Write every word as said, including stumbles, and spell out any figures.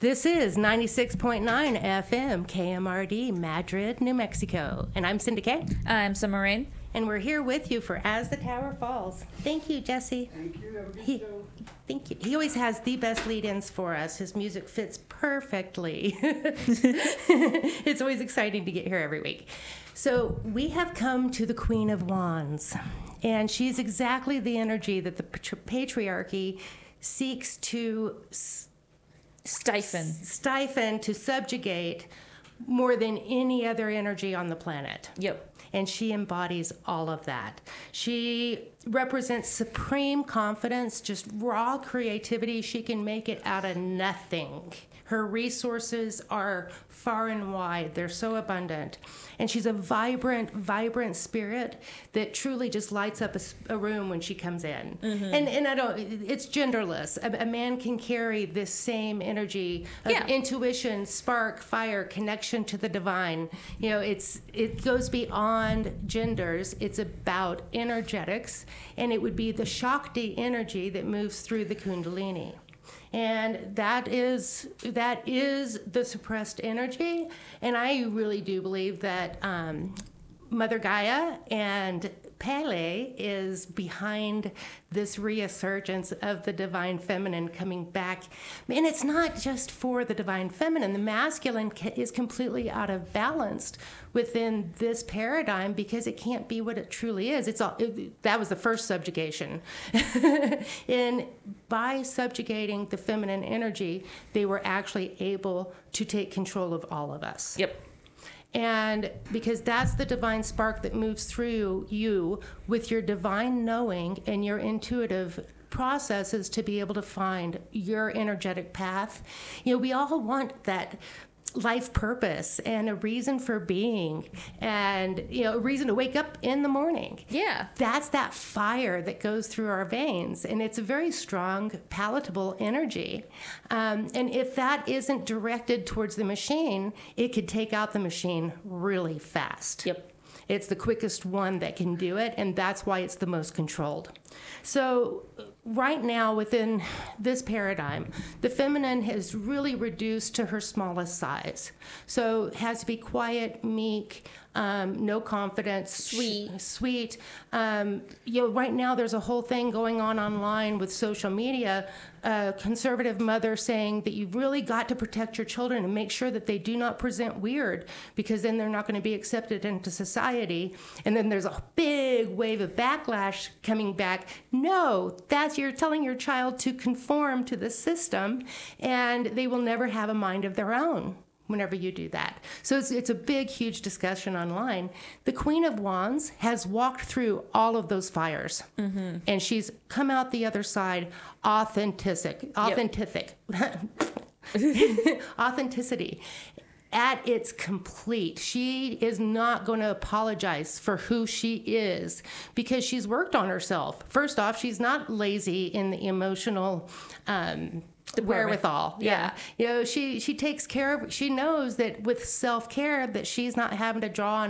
This is ninety-six point nine F M K M R D, Madrid, New Mexico. And I'm Cindy Kay. I'm Summer Rain. And we're here with you for As the Tower Falls. Thank you, Jesse. Thank you. Have a good He, show. thank you. He always has the best lead-ins for us. His music fits perfectly. It's always exciting to get here every week. So we have come to the Queen of Wands, and she's exactly the energy that the patri- patriarchy seeks to s- Stifle. stifle, to subjugate more than any other energy on the planet. Yep. And she embodies all of that. She represents supreme confidence, just raw creativity. She can make it out of nothing. Her resources are far and wide. They're so abundant. And she's a vibrant, vibrant spirit that truly just lights up a, s- a room when she comes in. Mm-hmm. And and I don't, it's genderless. A, a man can carry this same energy of Yeah. intuition, spark, fire, connection to the divine. You know, it's it goes beyond genders. It's about energetics, and it would be the Shakti energy that moves through the Kundalini. And that is that is the suppressed energy. And I really do believe that um, Mother Gaia and Pele is behind this resurgence of the divine feminine coming back. And it's not just for the divine feminine. The masculine ca- is completely out of balance within this paradigm because it can't be what it truly is. It's all it, that was the first subjugation. And by subjugating the feminine energy, they were actually able to take control of all of us. Yep. And because that's the divine spark that moves through you with your divine knowing and your intuitive processes to be able to find your energetic path. You know, we all want that life purpose and a reason for being and, you know, a reason to wake up in the morning. Yeah. That's that fire that goes through our veins, and it's a very strong, palatable energy. Um, and if that isn't directed towards the machine, it could take out the machine really fast. Yep. It's the quickest one that can do it, and that's why it's the most controlled. So right now, within this paradigm, the feminine has really reduced to her smallest size. So it has to be quiet, meek, um, no confidence, Sweet. sweet. Um, you know, right now there's a whole thing going on online with social media. A conservative mother saying that you've really got to protect your children and make sure that they do not present weird, because then they're not going to be accepted into society. And then there's a big wave of backlash coming back. No, that's you're telling your child to conform to the system, and they will never have a mind of their own whenever you do that. So it's, it's a big, huge discussion online. The Queen of Wands has walked through all of those fires, mm-hmm. and she's come out the other side authentic, authentic, authenticity at its complete. She is not going to apologize for who she is because she's worked on herself. First off, she's not lazy in the emotional um, wherewithal. Yeah. You know, she, she takes care of, she knows that with self-care that she's not having to draw on